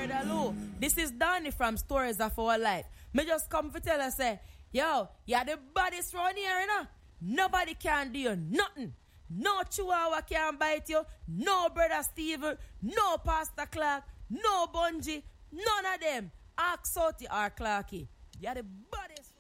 Brother Lou, this is Danny from Stories of Our Life. Me just come to tell you, say, yo, you're the baddest round here, you know? Nobody can do you nothing. No Chihuahua can bite you. No Brother Steven. No Pastor Clark. No Bungie. None of them. Ask Soti or Clarky. You're the baddest.